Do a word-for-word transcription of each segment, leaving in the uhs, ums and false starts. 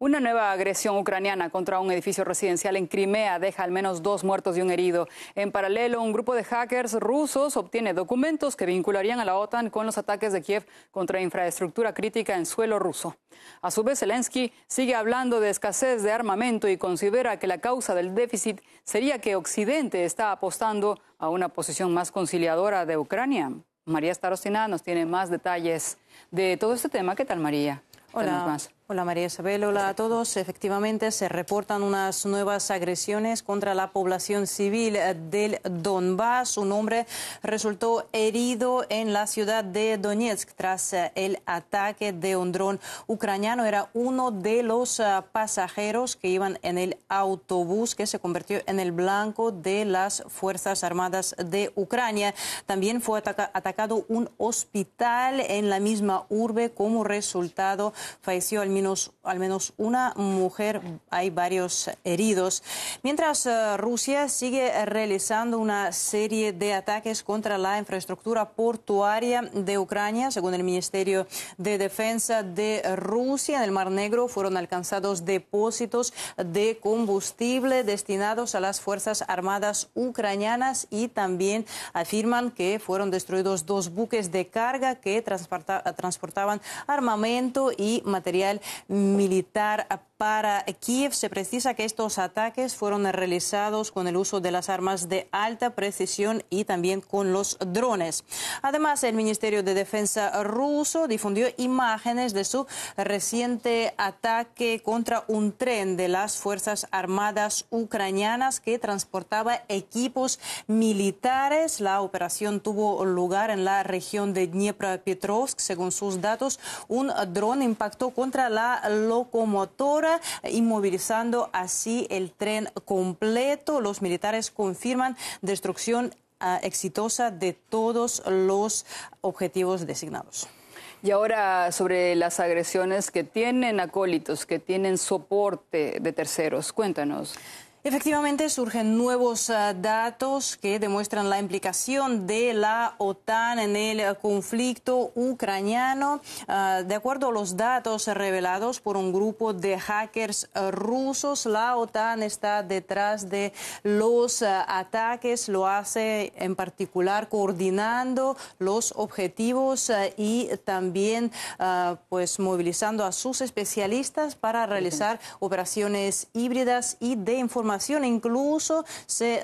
Una nueva agresión ucraniana contra un edificio residencial en Crimea deja al menos dos muertos y un herido. En paralelo, un grupo de hackers rusos obtiene documentos que vincularían a la OTAN con los ataques de Kiev contra infraestructura crítica en suelo ruso. A su vez, Zelensky sigue hablando de escasez de armamento y considera que la causa del déficit sería que Occidente está apostando a una posición más conciliadora de Ucrania. María Starostina nos tiene más detalles de todo este tema. ¿Qué tal, María? Hola. Hola María Isabel, hola a todos. Efectivamente se reportan unas nuevas agresiones contra la población civil del Donbass. Un hombre resultó herido en la ciudad de Donetsk tras el ataque de un dron ucraniano. Era uno de los pasajeros que iban en el autobús que se convirtió en el blanco de las Fuerzas Armadas de Ucrania. También fue ataca- atacado un hospital en la misma urbe. Como resultado, falleció al menos, al menos una mujer, hay varios heridos. Mientras uh, Rusia sigue realizando una serie de ataques contra la infraestructura portuaria de Ucrania, según el Ministerio de Defensa de Rusia, en el Mar Negro fueron alcanzados depósitos de combustible destinados a las Fuerzas Armadas ucranianas y también afirman que fueron destruidos dos buques de carga que transporta, transportaban armamento y material militar para Kiev. Se precisa que estos ataques fueron realizados con el uso de las armas de alta precisión y también con los drones. Además, el Ministerio de Defensa ruso difundió imágenes de su reciente ataque contra un tren de las Fuerzas Armadas ucranianas que transportaba equipos militares. La operación tuvo lugar en la región de Dnipropetrovsk. Según sus datos, un dron impactó contra la locomotora, inmovilizando así el tren completo. Los militares confirman destrucción uh, exitosa de todos los objetivos designados. Y ahora sobre las agresiones que tienen acólitos, que tienen soporte de terceros. Cuéntanos. Efectivamente, surgen nuevos uh, datos que demuestran la implicación de la OTAN en el uh, conflicto ucraniano. Uh, de acuerdo a los datos revelados por un grupo de hackers uh, rusos, la OTAN está detrás de los uh, ataques. Lo hace en particular coordinando los objetivos uh, y también uh, pues movilizando a sus especialistas para realizar operaciones híbridas y de información. Incluso se,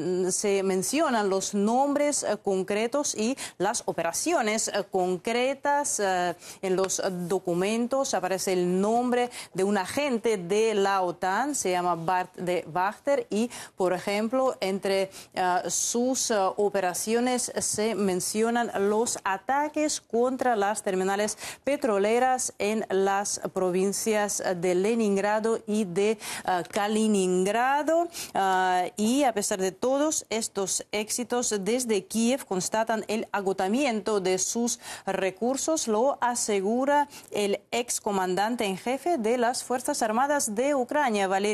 se mencionan los nombres uh, concretos y las operaciones uh, concretas. Uh, en los documentos aparece el nombre de un agente de la OTAN, se llama Bart de Wachter, y, por ejemplo, entre uh, sus uh, operaciones se mencionan los ataques contra las terminales petroleras en las provincias de Leningrado y de uh, Kaliningrado. Uh, y a pesar de todos estos éxitos, desde Kiev constatan el agotamiento de sus recursos, lo asegura el excomandante en jefe de las Fuerzas Armadas de Ucrania, Valery